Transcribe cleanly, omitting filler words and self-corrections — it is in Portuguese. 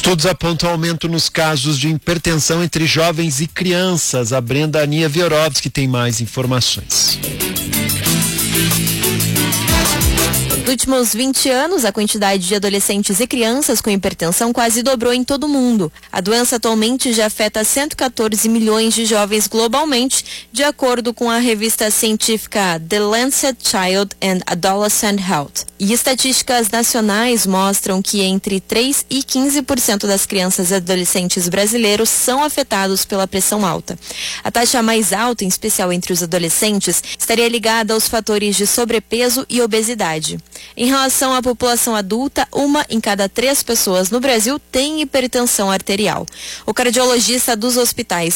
Estudos apontam aumento nos casos de hipertensão entre jovens e crianças. A Brenda Ania Viorovski tem mais informações. Nos últimos 20 anos, a quantidade de adolescentes e crianças com hipertensão quase dobrou em todo o mundo. A doença atualmente já afeta 114 milhões de jovens globalmente, de acordo com a revista científica The Lancet Child and Adolescent Health. E estatísticas nacionais mostram que entre 3 e 15% das crianças e adolescentes brasileiros são afetados pela pressão alta. A taxa mais alta, em especial entre os adolescentes, estaria ligada aos fatores de sobrepeso e obesidade. Em relação à população adulta, 1 em cada 3 pessoas no Brasil tem hipertensão arterial. O cardiologista dos hospitais